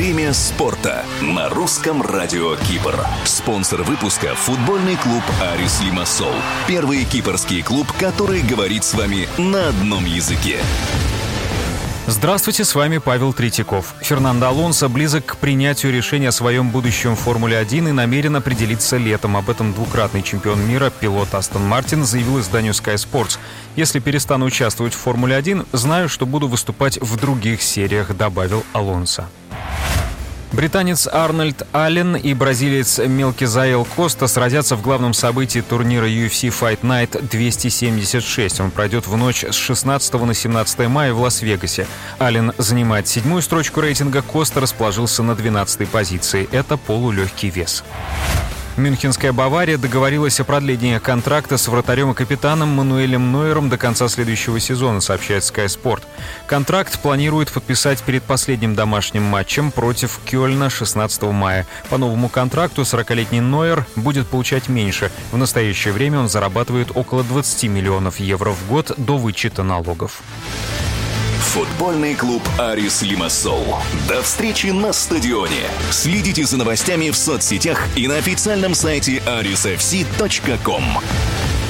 Время спорта на русском радио Кипр. Спонсор выпуска — футбольный клуб «Арис Лимассол». Первый кипрский клуб, который говорит с вами на одном языке. Здравствуйте, с вами Павел Третьяков. Фернандо Алонсо близок к принятию решения о своем будущем в Формуле-1 и намерен определиться летом. Об этом двукратный чемпион мира, пилот Астон Мартин, заявил изданию Sky Sports. «Если перестану участвовать в Формуле-1, знаю, что буду выступать в других сериях», — добавил Алонсо. Британец Арнольд Аллен и бразилец Мелкизаэл Коста сразятся в главном событии турнира UFC Fight Night 276. Он пройдет в ночь с 16 на 17 мая в Лас-Вегасе. Аллен занимает 7-ю строчку рейтинга, Коста расположился на 12-й позиции. Это полулегкий вес. Мюнхенская Бавария договорилась о продлении контракта с вратарем и капитаном Мануэлем Нойером до конца следующего сезона, сообщает Sky Sport. Контракт планирует подписать перед последним домашним матчем против Кёльна 16 мая. По новому контракту 40-летний Нойер будет получать меньше. В настоящее время он зарабатывает около 20 миллионов евро в год до вычета налогов. Футбольный клуб «Арис Лимассол». До встречи на стадионе. Следите за новостями в соцсетях и на официальном сайте arisfc.com.